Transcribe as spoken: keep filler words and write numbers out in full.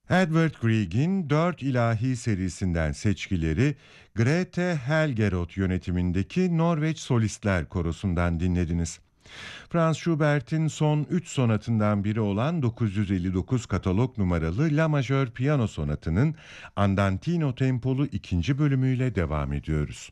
Edvard Grieg'in Dört İlahi serisinden seçkileri Grete Helgerod yönetimindeki Norveç Solistler Korosu'ndan dinlediniz. Franz Schubert'in son üç sonatından biri olan dokuz yüz elli dokuz katalog numaralı La Majör Piyano Sonatı'nın Andantino tempolu ikinci bölümüyle devam ediyoruz.